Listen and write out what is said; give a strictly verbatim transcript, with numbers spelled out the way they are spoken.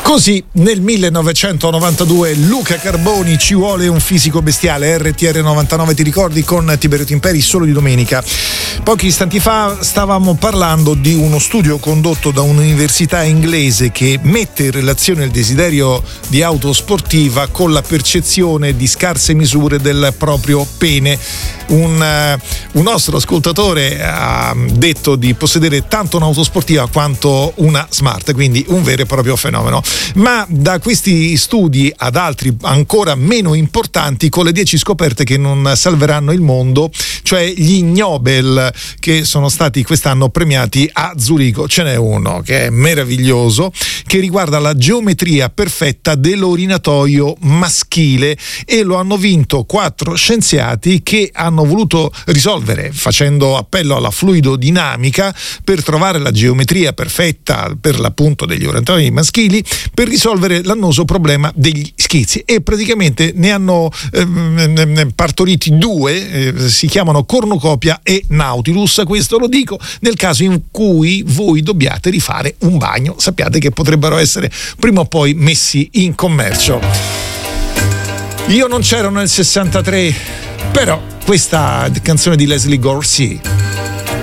Così nel millenovecentonovantadue Luca Carboni, Ci vuole un fisico bestiale, R T R novantanove, ti ricordi, con Tiberio Timperi, solo di domenica. Pochi istanti fa stavamo parlando di uno studio condotto da un'università inglese che mette in relazione il desiderio di auto sportiva con la percezione di scarse misure del proprio pene. Un, uh, un nostro ascoltatore ha detto di possedere tanto un'auto sportiva quanto una smart, quindi un vero e proprio fenomeno. Ma da questi studi ad altri ancora meno importanti, con le dieci scoperte che non salveranno il mondo, cioè gli Nobel che sono stati quest'anno premiati a Zurigo. Ce n'è uno che è meraviglioso, che riguarda la geometria perfetta dell'orinatoio maschile, e lo hanno vinto quattro scienziati che hanno voluto risolvere, facendo appello alla fluidodinamica per trovare la geometria perfetta per l'appunto degli orinatoi maschili, per risolvere l'annoso problema degli schizzi, e praticamente ne hanno eh, partoriti due, eh, si chiamano cornucopia e Nautilus. Questo lo dico nel caso in cui voi dobbiate rifare un bagno, sappiate che potrebbero essere prima o poi messi in commercio. Io non c'ero nel sessantatré, però questa canzone di Leslie Gore sì.